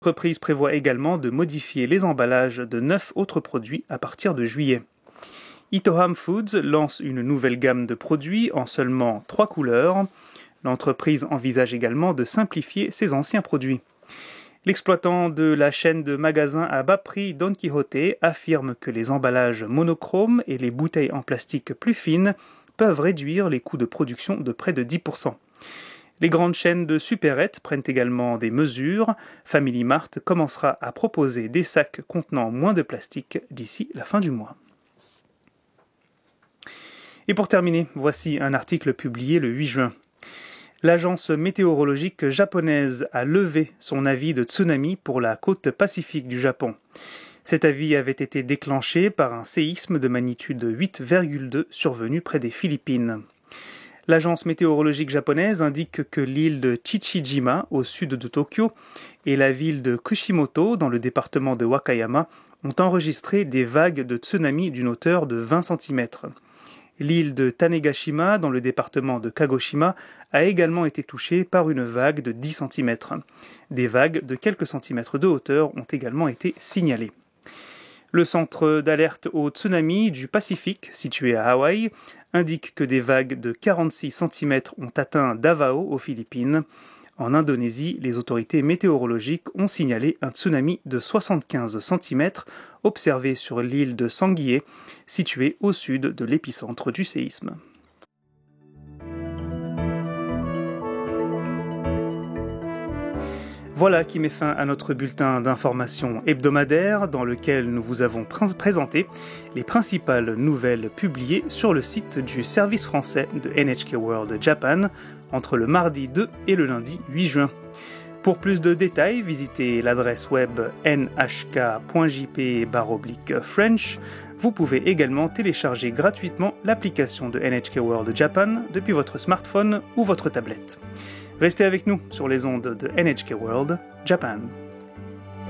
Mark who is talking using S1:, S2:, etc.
S1: L'entreprise prévoit également de modifier les emballages de 9 autres produits à partir de juillet. Itoham Foods lance une nouvelle gamme de produits en seulement 3 couleurs. L'entreprise envisage également de simplifier ses anciens produits. L'exploitant de la chaîne de magasins à bas prix Don Quijote affirme que les emballages monochromes et les bouteilles en plastique plus fines peuvent réduire les coûts de production de près de 10%. Les grandes chaînes de supérettes prennent également des mesures. Family Mart commencera à proposer des sacs contenant moins de plastique d'ici la fin du mois. Et pour terminer, voici un article publié le 8 juin. L'agence météorologique japonaise a levé son avis de tsunami pour la côte pacifique du Japon. Cet avis avait été déclenché par un séisme de magnitude 8,2 survenu près des Philippines. L'agence météorologique japonaise indique que l'île de Chichijima, au sud de Tokyo, et la ville de Kushimoto, dans le département de Wakayama, ont enregistré des vagues de tsunami d'une hauteur de 20 cm. L'île de Tanegashima, dans le département de Kagoshima, a également été touchée par une vague de 10 cm. Des vagues de quelques centimètres de hauteur ont également été signalées. Le centre d'alerte au tsunami du Pacifique, situé à Hawaï, indique que des vagues de 46 cm ont atteint Davao aux Philippines. En Indonésie, les autorités météorologiques ont signalé un tsunami de 75 cm observé sur l'île de Sangihe, située au sud de l'épicentre du séisme. Voilà qui met fin à notre bulletin d'information hebdomadaire dans lequel nous vous avons présenté les principales nouvelles publiées sur le site du service français de NHK World Japan entre le mardi 2 et le lundi 8 juin. Pour plus de détails, visitez l'adresse web nhk.jp/French. Vous pouvez également télécharger gratuitement l'application de NHK World Japan depuis votre smartphone ou votre tablette. Restez avec nous sur les ondes de NHK World Japan.